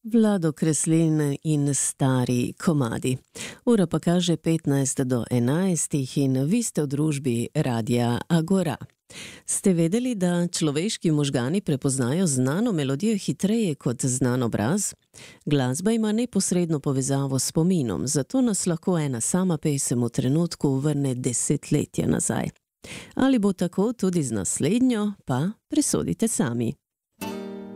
Vlado Kreslin in stari komadi. Ura pa kaže 15 do 11 in vi ste v družbi Radia Agora. Ste vedeli, da človeški možgani prepoznajo znano melodijo hitreje kot znan obraz? Glasba ima neposredno povezavo s spominom, zato nas lahko ena sama pesem v trenutku vrne desetletja nazaj. Ali bo tako tudi z naslednjo, pa presodite sami.